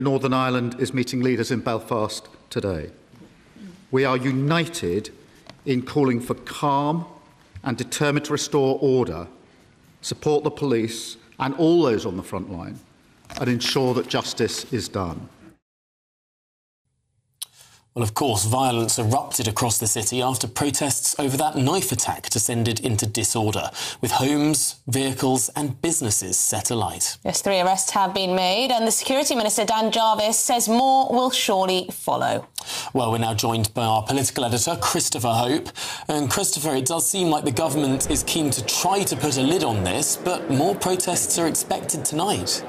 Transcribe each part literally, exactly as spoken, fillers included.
Northern Ireland is meeting leaders in Belfast today. We are united in calling for calm and determined to restore order, support the police and all those on the front line, and ensure that justice is done. Well, of course, violence erupted across the city after protests over that knife attack descended into disorder, with homes, vehicles and businesses set alight. Yes, three arrests have been made and the Security Minister, Dan Jarvis, says more will surely follow. Well, we're now joined by our political editor, Christopher Hope. And Christopher, it does seem like the government is keen to try to put a lid on this, but more protests are expected tonight.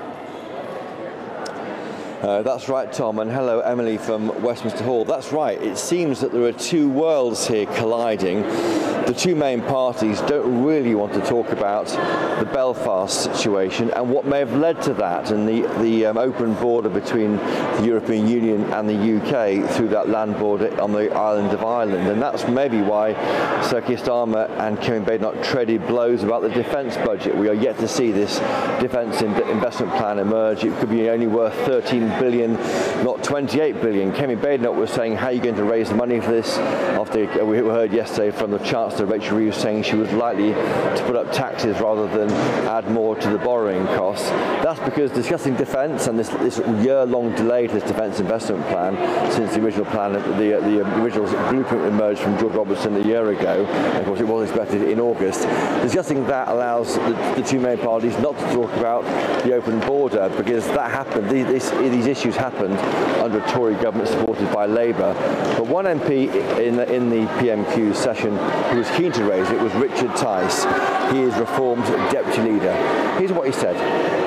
Uh, that's right, Tom, and hello, Emily from Westminster Hall. That's right, it seems that there are two worlds here colliding. The two main parties don't really want to talk about the Belfast situation and what may have led to that, and the, the um, open border between the European Union and the U K through that land border on the island of Ireland. And that's maybe why Sir Keir Starmer and Kevin Badenoch traded blows about the defence budget. We are yet to see this defence investment plan emerge. It could be only worth thirteen billion, not twenty-eight billion. Kevin Badenoch was saying, how are you going to raise the money for this? After we heard yesterday from the Chancellor, Rachel Reeves, saying she was likely to put up taxes rather than add more to the borrowing costs. That's because discussing defence and this, this year-long delay to this defence investment plan since the original plan, the, the original blueprint emerged from George Robertson a year ago, and of course it was expected in August. Discussing that allows the, the two main parties not to talk about the open border, because that happened, these, these issues happened under a Tory government supported by Labour. But one M P in the, in the P M Q session who was keen to raise it was Richard Tice. He is Reform's deputy leader. Here's what he said.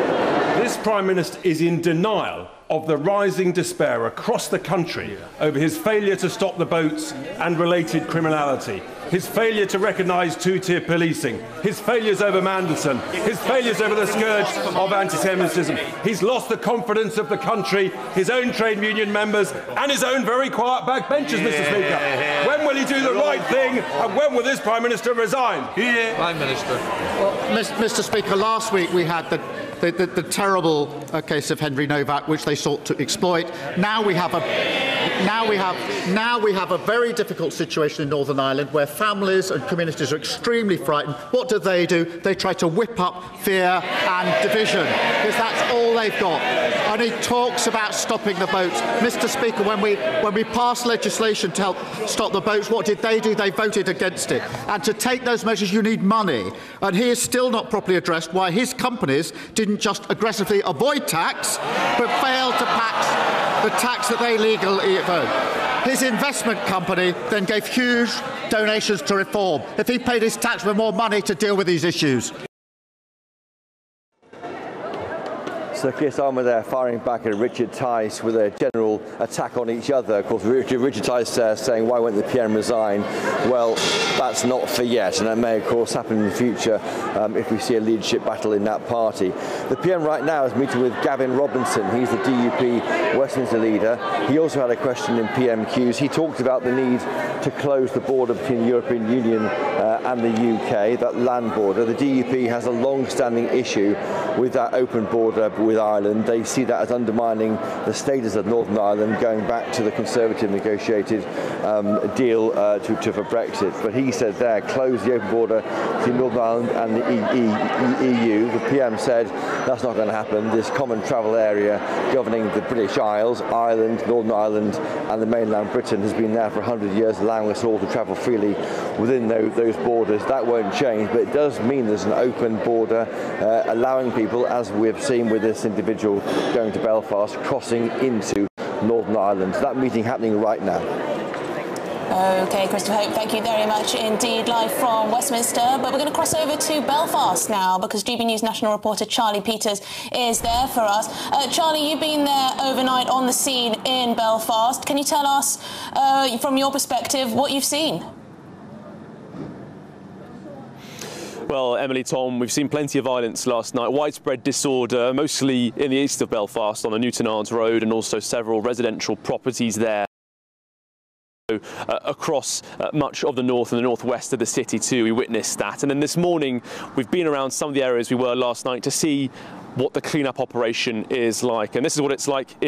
This Prime Minister is in denial of the rising despair across the country over his failure to stop the boats and related criminality, his failure to recognise two-tier policing, his failures over Mandelson, his failures over the scourge of anti-Semitism. He's lost the confidence of the country, his own trade union members and his own very quiet backbenchers, Mister Speaker. When will he do the right thing, and when will this Prime Minister resign? Prime Minister. Well, Mister Speaker, last week we had the The, the, the terrible uh, case of Henry Novak, which they sought to exploit. Now we have a now we have now we have a very difficult situation in Northern Ireland, where families and communities are extremely frightened. What do they do? They try to whip up fear and division, because that's all they've got. And he talks about stopping the boats. Mister Speaker, when we when we passed legislation to help stop the boats, what did they do? They voted against it. And to take those measures, you need money. And he is still not properly addressed why his companies didn't just aggressively avoid tax, but failed to tax the tax that they legally owed. His investment company then gave huge donations to Reform. If he paid his tax with more money to deal with these issues. Sir Keir Starmer there firing back at Richard Tice with a general attack on each other. Of course, Richard, Richard Tice uh, saying, why won't the P M resign? Well, that's not for yet, and that may, of course, happen in the future um, if we see a leadership battle in that party. The P M right now is meeting with Gavin Robinson. He's the D U P Westminster leader. He also had a question in P M Qs. He talked about the need to close the border between the European Union uh, and the U K, that land border. The D U P has a long-standing issue with that open border with Ireland. They see that as undermining the status of Northern Ireland, going back to the Conservative negotiated um, deal uh, to, to for Brexit. But he said there, close the open border between Northern Ireland and the E U. The P M said that's not going to happen. This common travel area governing the British Isles, Ireland, Northern Ireland and the mainland Britain has been there for one hundred years, allowing us all to travel freely within those, those borders. That won't change, but it does mean there's an open border, uh, allowing people, as we've seen with this individual going to Belfast, crossing into Northern Ireland. That meeting happening right now. OK, Christopher Hope, thank you very much indeed, live from Westminster. But we're going to cross over to Belfast now, because G B News national reporter Charlie Peters is there for us. Uh, Charlie, you've been there overnight on the scene in Belfast. Can you tell us, uh, from your perspective, what you've seen? Well, Emily, Tom, we've seen plenty of violence last night, widespread disorder, mostly in the east of Belfast on the Newtownards Road, and also several residential properties there. Uh, across uh, much of the north and the northwest of the city too. We witnessed that. And then this morning we've been around some of the areas we were last night to see what the clean-up operation is like. And this is what it's like